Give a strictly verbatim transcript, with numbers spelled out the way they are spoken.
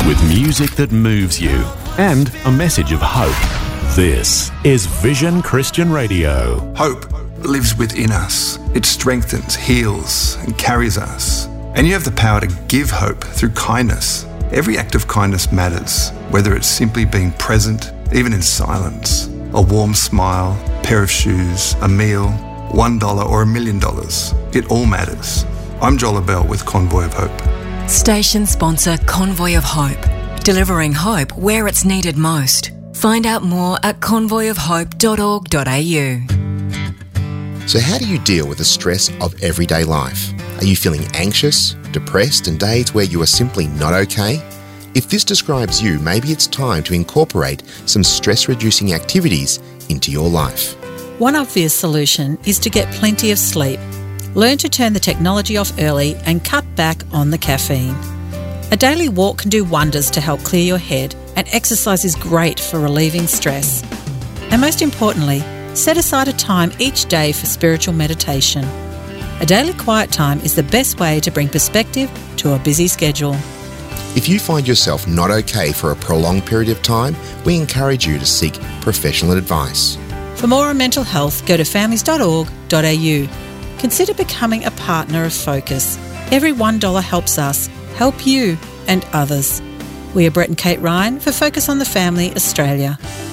with music that moves you and a message of hope. This is Vision Christian Radio. Hope lives within us. It strengthens, heals, and carries us. And you have the power to give hope through kindness. Every act of kindness matters, whether it's simply being present, even in silence. A warm smile, a pair of shoes, a meal, one dollar or a million dollars. It all matters. I'm Joel Abell with Convoy of Hope. Station sponsor Convoy of Hope. Delivering hope where it's needed most. Find out more at convoy of hope dot org dot a u. So how do you deal with the stress of everyday life? Are you feeling anxious, depressed, and days where you are simply not okay? If this describes you, maybe it's time to incorporate some stress-reducing activities into your life. One obvious solution is to get plenty of sleep. Learn to turn the technology off early and cut back on the caffeine. A daily walk can do wonders to help clear your head, and exercise is great for relieving stress. And most importantly, set aside a time each day for spiritual meditation. A daily quiet time is the best way to bring perspective to a busy schedule. If you find yourself not okay for a prolonged period of time, we encourage you to seek professional advice. For more on mental health, go to families dot org dot a u. Consider becoming a partner of Focus. Every one dollar helps us help you and others. We are Brett and Kate Ryan for Focus on the Family Australia.